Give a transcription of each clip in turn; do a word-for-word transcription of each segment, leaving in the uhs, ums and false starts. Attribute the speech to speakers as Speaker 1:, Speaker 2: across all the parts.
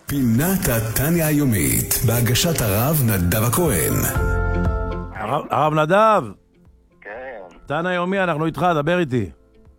Speaker 1: פינת התניה היומית, בהגשת הרב נדב הכהן.
Speaker 2: הרב, הרב נדב,
Speaker 3: כן.
Speaker 2: תניה יומי, אנחנו איתך, דבר איתי.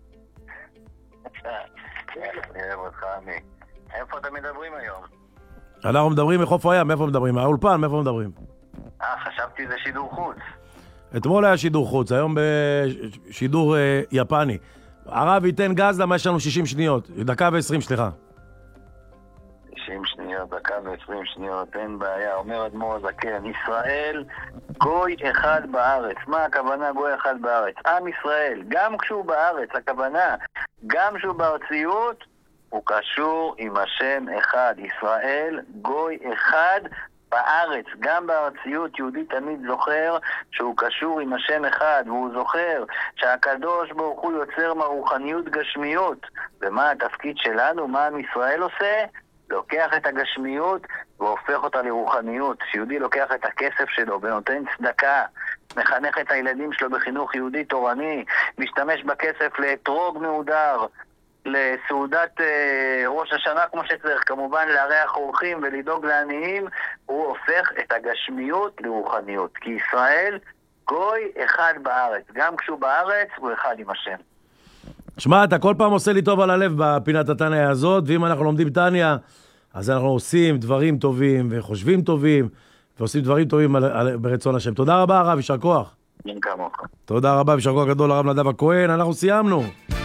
Speaker 3: אני אוהב אותך, עמי. איפה אתם מדברים היום?
Speaker 2: אנחנו מדברים מחוף הים, מאיפה מדברים? מהאולפן, מאיפה מדברים?
Speaker 3: אה, חשבתי זה שידור חוץ.
Speaker 2: אתמול היה שידור חוץ, היום בשידור אה, יפני. הרב ייתן גז למה יש לנו שישים שניות, דקה ועשרים, סליחה.
Speaker 3: שישים שניות, דקה ועשרים שניות, אין בעיה. אומר אדמו"ר הזקן, ישראל גוי אחד בארץ. מה הכוונה גוי אחד בארץ? עם ישראל, גם כשהוא בארץ, הכוונה, גם כשהוא בארציות, הוא קשור עם השם אחד. ישראל גוי אחד בארץ, גם בארציות. יהודי תמיד זוכר שהוא קשור עם השם אחד, והוא זוכר שהקדוש ברוך הוא יוצר מהרוחניות גשמיות. ומה התפקיד שלנו? מה עם ישראל עושה? לוקח את הגשמיות והופך אותה לרוחניות. שיהודי לוקח את הכסף שלו ונותן צדקה, מחנך את הילדים שלו בחינוך יהודי תורני, משתמש בכסף לאתרוג מהודר, לסעודת אה, ראש השנה כמו שצריך, כמובן לארח אורחים ולדאוג לעניים, הוא הופך את הגשמיות לרוחניות. כי ישראל גוי אחד בארץ, גם כשהוא בארץ הוא אחד עם השם.
Speaker 2: שמע, אתה כל פעם עושה לי טוב על הלב בפינת התניה הזאת, ואם אנחנו לומדים תניה, אז אנחנו עושים דברים טובים וחושבים טובים, ועושים דברים טובים על, על, ברצון השם. תודה רבה הרב, יישר כוח.
Speaker 3: אין כמוך.
Speaker 2: תודה רבה, יישר כוח גדול הרב נדב הכהן, אנחנו סיימנו.